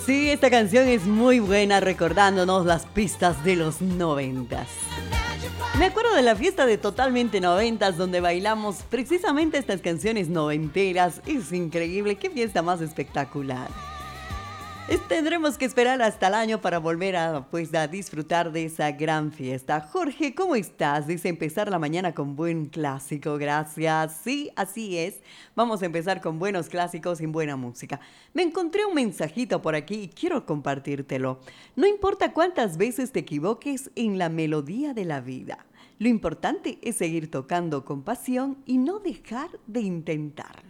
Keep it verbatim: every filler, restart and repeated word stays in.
Sí, esta canción es muy buena recordándonos las pistas de los noventas. Me acuerdo de la fiesta de Totalmente Noventas donde bailamos precisamente estas canciones noventeras. Es increíble, qué fiesta más espectacular. Es- Tendremos que esperar hasta el año para volver a, pues, a disfrutar de esa gran fiesta. Jorge, ¿cómo estás? Dice empezar la mañana con buen clásico, gracias. Sí, así es. Vamos a empezar con buenos clásicos y buena música. Me encontré un mensajito por aquí y quiero compartírtelo. No importa cuántas veces te equivoques en la melodía de la vida. Lo importante es seguir tocando con pasión y no dejar de intentar.